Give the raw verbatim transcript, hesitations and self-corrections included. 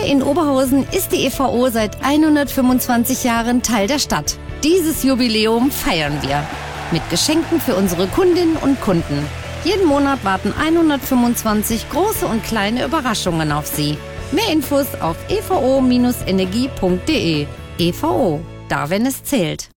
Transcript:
Hier in Oberhausen ist die E V O seit hundertfünfundzwanzig Jahren Teil der Stadt. Dieses Jubiläum feiern wir mit Geschenken für unsere Kundinnen und Kunden. Jeden Monat warten hundertfünfundzwanzig große und kleine Überraschungen auf Sie. Mehr Infos auf e v o Bindestrich energie punkt de. E V O, da wenn es zählt.